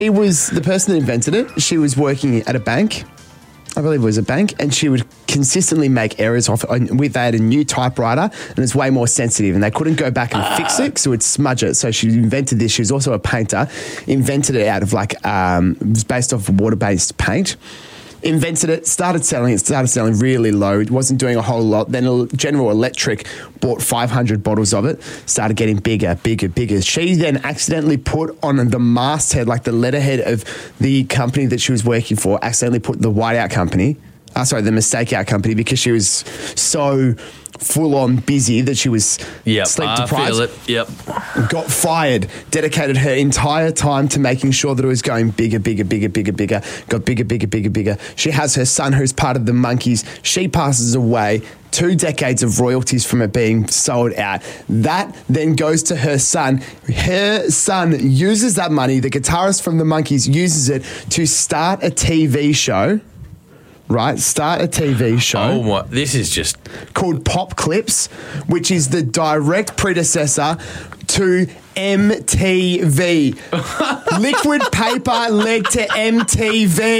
It was the person that invented it. She was working at a bank. I believe it was a bank, and she would consistently make errors off it. They had a new typewriter, and it's way more sensitive, and they couldn't go back and fix it, so it would smudge it. So she invented this. She was also a painter, invented it out of it was based off water-based paint. Invented it, started selling really low. It wasn't doing a whole lot. Then General Electric bought 500 bottles of it, started getting bigger. She then accidentally put on the masthead, like the letterhead of the company that she was working for, accidentally put the Whiteout Company, the Mistake Out Company, because she was so full-on busy that she was sleep deprived. I feel it, yep. Got fired, dedicated her entire time to making sure that it was going bigger. Got bigger. She has her son who's part of the Monkees. She passes away. 2 decades of royalties from it being sold out. That then goes to her son. Her son uses that money, the guitarist from the Monkees uses it to start a TV show. Right, start a TV show. Oh my! This is just called Pop Clips, which is the direct predecessor to MTV. Liquid Paper led to MTV.